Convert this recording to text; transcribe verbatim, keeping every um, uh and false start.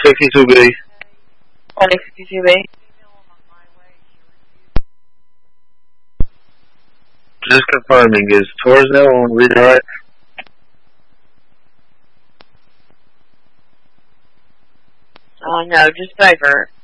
fifty-two B. twenty fifty-two B. Just confirming, is Torzel on redirect? Oh no, just divert.